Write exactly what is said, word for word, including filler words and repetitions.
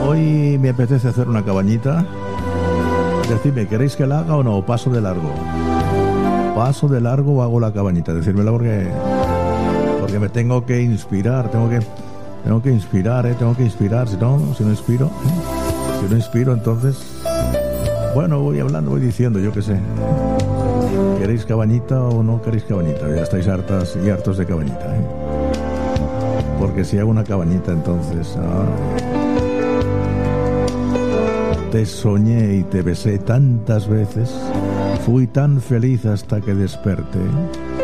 Hoy me apetece hacer una cabañita. Decidme, ¿queréis que la haga o no? Paso de largo. Paso de largo o hago la cabañita. Decírmela porque porque me tengo que inspirar, tengo que tengo que inspirar, ¿eh? Tengo que inspirar. Si no, si no inspiro, ¿eh? si no inspiro, entonces, bueno, voy hablando, voy diciendo, yo qué sé. ¿Queréis cabañita o no queréis cabañita? Ya estáis hartas y hartos de cabañita, ¿eh? Porque si hago una cabañita, entonces... Ah, te soñé y te besé tantas veces, fui tan feliz hasta que desperté.